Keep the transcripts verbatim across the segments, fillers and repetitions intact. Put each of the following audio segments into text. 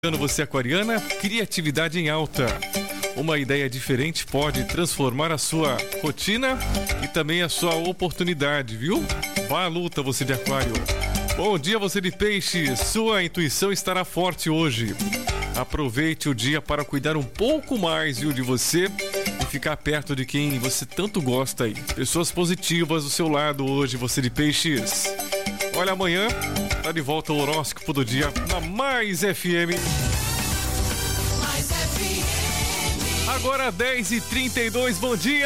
Você aquariana, criatividade em alta. Uma ideia diferente pode transformar a sua rotina e também a sua oportunidade, viu? Vá à luta, você de aquário. Bom dia, você de peixe. Sua intuição estará forte hoje. Aproveite o dia para cuidar um pouco mais, viu, de você e ficar perto de quem você tanto gosta aí. Pessoas positivas do seu lado hoje, você de peixes. Olha, amanhã tá de volta o horóscopo do dia na Mais F M. Mais F M. Agora dez e trinta e dois, bom dia!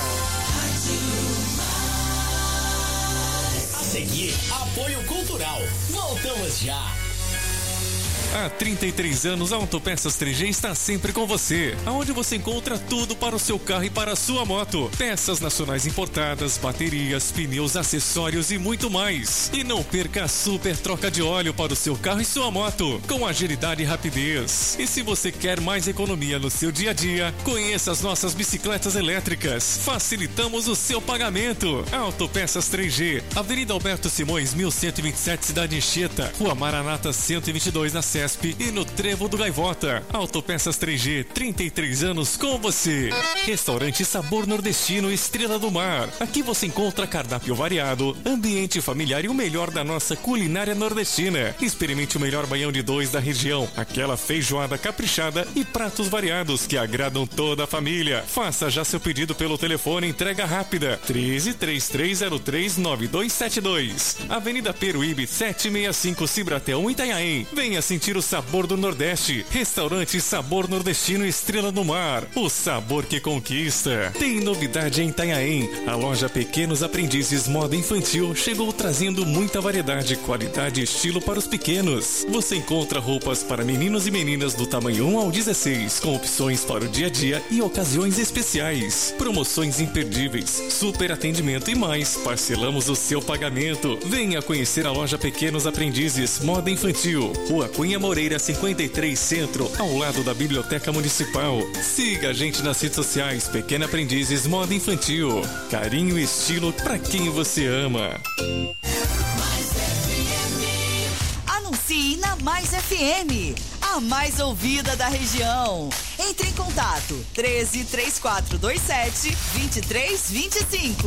A seguir, apoio cultural. Voltamos já. Há trinta e três anos, a Autopeças três G está sempre com você, aonde você encontra tudo para o seu carro e para a sua moto. Peças nacionais importadas, baterias, pneus, acessórios e muito mais. E não perca a super troca de óleo para o seu carro e sua moto, com agilidade e rapidez. E se você quer mais economia no seu dia a dia, conheça as nossas bicicletas elétricas. Facilitamos o seu pagamento. Autopeças três G, Avenida Alberto Simões, mil cento e vinte e sete, Cidade Anchieta, Rua Maranata cento e vinte e dois, na C E S P e no Trevo do Gaivota. Autopeças três G, trinta e três anos com você. Restaurante Sabor Nordestino Estrela do Mar. Aqui você encontra cardápio variado, ambiente familiar e o melhor da nossa culinária nordestina. Experimente o melhor baião de dois da região, aquela feijoada caprichada e pratos variados que agradam toda a família. Faça já seu pedido pelo telefone entrega rápida treze, trinta e três zero três, nove dois sete dois. Avenida Peruíbe setecentos e sessenta e cinco, Cibratel, Itanhaém. Venha sentir o sabor do Nordeste. Restaurante Sabor Nordestino Estrela do Mar. O sabor que conquista. Tem novidade em Itanhaém. A loja Pequenos Aprendizes Moda Infantil chegou trazendo muita variedade, qualidade e estilo para os pequenos. Você encontra roupas para meninos e meninas do tamanho um ao dezesseis, com opções para o dia a dia e ocasiões especiais. Promoções imperdíveis, super atendimento e mais. Parcelamos o seu pagamento. Venha conhecer a loja Pequenos Aprendizes Moda Infantil. Rua Cunha Moreira cinquenta e três, Centro, ao lado da Biblioteca Municipal. Siga a gente nas redes sociais Pequena Aprendizes Moda Infantil. Carinho e estilo para quem você ama. Mais F M. Anuncie na Mais F M, a mais ouvida da região. Entre em contato treze, três quatro dois sete, dois três dois cinco.